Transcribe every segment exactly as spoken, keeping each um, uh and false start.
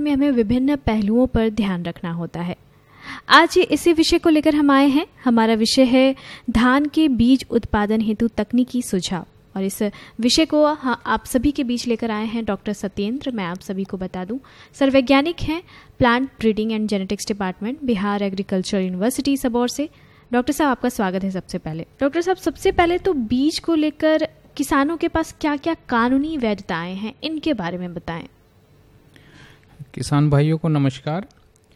में हमें विभिन्न पहलुओं पर ध्यान रखना होता है। आज इसी विषय को लेकर हम आए हैं। हमारा विषय है धान के बीज उत्पादन हेतु तकनीकी सुझाव, और इस विषय को हाँ, आप सभी के बीच लेकर आए हैं डॉक्टर सत्येंद्र। मैं आप सभी को बता दूं, सर वैज्ञानिक हैं plant breeding and genetics department, Bihar agriculture university Sabour से। डॉक्टर साहब, आपका स्वागत है। सबसे पहले डॉक्टर साहब, सबसे पहले तो बीज को लेकर किसानों के पास क्या क्या कानूनी वैधताएं हैं, इनके बारे में बताएं। किसान भाइयों को नमस्कार।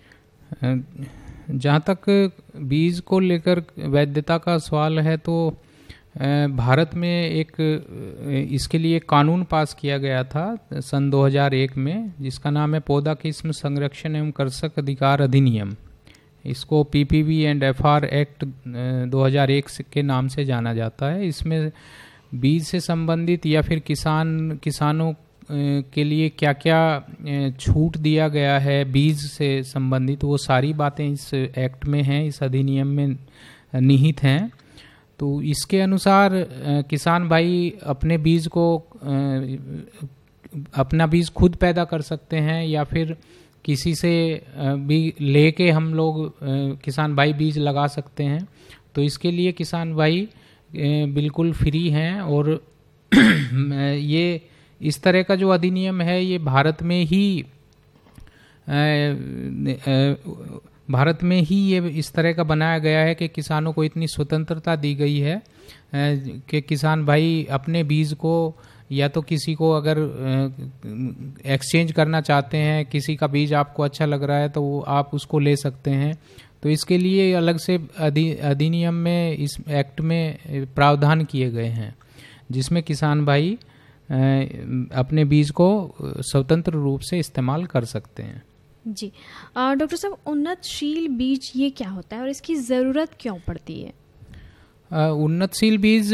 जहाँ तक बीज को लेकर वैधता का सवाल है तो भारत में एक इसके लिए कानून पास किया गया था सन दो हज़ार एक में, जिसका नाम है पौधा किस्म संरक्षण एवं कृषक अधिकार अधिनियम। इसको पीपीवी एंड एफआर एक्ट दो हज़ार एक के नाम से जाना जाता है। इसमें बीज से संबंधित या फिर किसान किसानों के लिए क्या क्या छूट दिया गया है बीज से संबंधित, वो सारी बातें इस एक्ट में हैं, इस अधिनियम में निहित हैं। तो इसके अनुसार किसान भाई अपने बीज को अपना बीज खुद पैदा कर सकते हैं या फिर किसी से भी लेके हम लोग किसान भाई बीज लगा सकते हैं। तो इसके लिए किसान भाई बिल्कुल फ्री हैं, और ये इस तरह का जो अधिनियम है ये भारत में ही भारत में ही ये इस तरह का बनाया गया है कि किसानों को इतनी स्वतंत्रता दी गई है कि किसान भाई अपने बीज को या तो किसी को अगर एक्सचेंज करना चाहते हैं, किसी का बीज आपको अच्छा लग रहा है तो वो आप उसको ले सकते हैं। तो इसके लिए अलग से अधिनियम में, इस एक्ट में प्रावधान किए गए हैं जिसमें किसान भाई अपने बीज को स्वतंत्र रूप से इस्तेमाल कर सकते हैं। जी डॉक्टर साहब, उन्नतशील बीज ये क्या होता है और इसकी ज़रूरत क्यों पड़ती है? उन्नतशील बीज,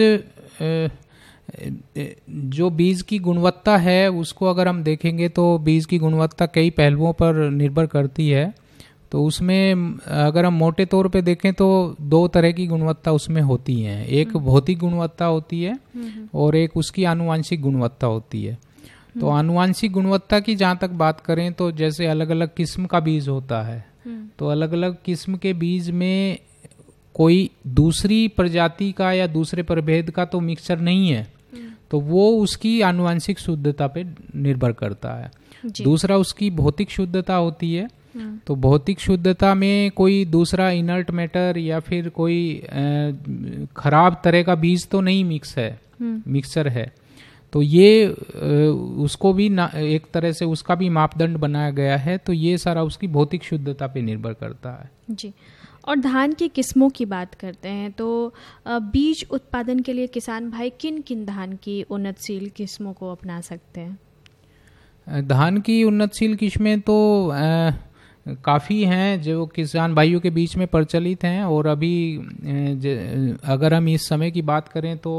जो बीज की गुणवत्ता है उसको अगर हम देखेंगे तो बीज की गुणवत्ता कई पहलुओं पर निर्भर करती है। तो उसमें अगर हम मोटे तौर पे देखें तो दो तरह की गुणवत्ता उसमें होती हैं। एक भौतिक गुणवत्ता होती है और एक उसकी आनुवांशिक गुणवत्ता होती है। तो आनुवांशिक गुणवत्ता की जहाँ तक बात करें तो जैसे अलग अलग किस्म का बीज होता है, तो अलग अलग किस्म के बीज में कोई दूसरी प्रजाति का या दूसरे प्रभेद का तो मिक्सचर नहीं है, तो वो उसकी आनुवांशिक शुद्धता पे निर्भर करता है। दूसरा उसकी भौतिक शुद्धता होती है। तो भौतिक शुद्धता में कोई दूसरा इनर्ट मैटर या फिर कोई खराब तरह का बीज तो नहीं मिक्स है मिक्सचर है। तो ये उसको भी ना एक तरह से उसका भी मापदंड बनाया गया है। तो ये सारा उसकी भौतिक शुद्धता पे निर्भर करता है। जी, और धान की किस्मों की बात करते हैं तो बीज उत्पादन के लिए किसान भाई किन किन धान की उन्नतशील किस्मों को अपना सकते हैं? धान की उन्नतशील किस्में तो आ, काफ़ी हैं जो किसान भाइयों के बीच में प्रचलित हैं। और अभी अगर हम इस समय की बात करें तो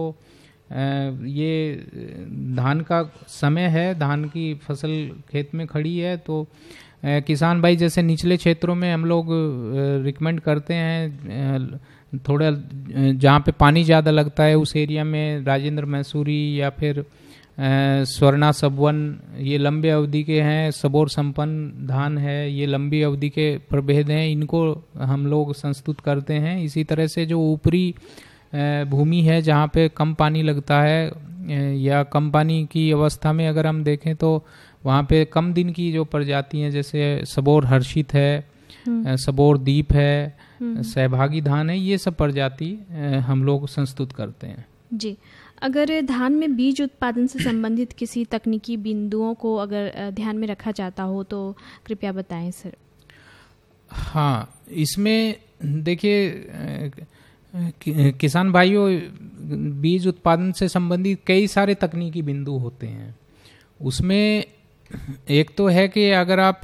ये धान का समय है, धान की फसल खेत में खड़ी है। तो किसान भाई जैसे निचले क्षेत्रों में हम लोग रिकमेंड करते हैं, थोड़ा जहाँ पे पानी ज़्यादा लगता है उस एरिया में राजेंद्र मैसूरी या फिर स्वर्णा सबवन, ये लंबे अवधि के हैं। सबौर संपन्न धान है, ये लंबी अवधि के प्रभेद हैं, इनको हम लोग संस्तुत करते हैं। इसी तरह से जो ऊपरी भूमि है जहाँ पे कम पानी लगता है या कम पानी की अवस्था में अगर हम देखें तो वहाँ पे कम दिन की जो प्रजाति हैं जैसे सबौर हर्षित है, सबौर दीप है, सहभागी धान है, ये सब प्रजाति हम लोग संस्तुत करते हैं। जी, अगर धान में बीज उत्पादन से संबंधित किसी तकनीकी बिंदुओं को अगर ध्यान में रखा जाता हो तो कृपया बताएं सर। हाँ, इसमें देखिए किसान भाइयों, बीज उत्पादन से संबंधित कई सारे तकनीकी बिंदु होते हैं। उसमें एक तो है कि अगर आप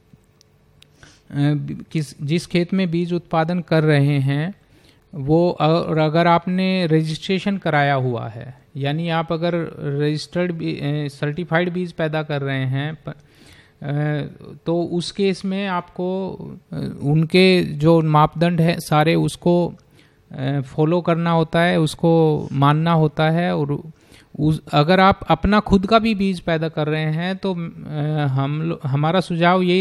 किस जिस खेत में बीज उत्पादन कर रहे हैं वो, और अगर आपने रजिस्ट्रेशन कराया हुआ है, यानी आप अगर रजिस्टर्ड सर्टिफाइड बीज पैदा कर रहे हैं तो उस केस में आपको उनके जो मापदंड है सारे उसको फॉलो करना होता है, उसको मानना होता है। और उस अगर आप अपना खुद का भी बीज पैदा कर रहे हैं तो हम हमारा सुझाव यही